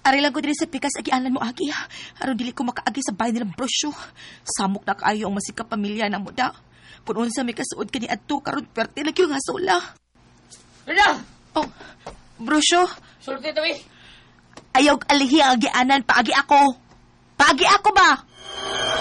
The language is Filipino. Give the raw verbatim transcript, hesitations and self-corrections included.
Ari lang ko diri sa pikas agianan mo agi. Aron dili ko makaagi sa bahay nilang brosyo. Samok na kaayo ang masikap pamilya na mo da. Kung unsa may kasuod kani adto karon perte lagi nga sula. Rina! Oh, brosyo. Sulti to eh. Ayaw alihi ang agianan paagi ako. Paagi ako ba?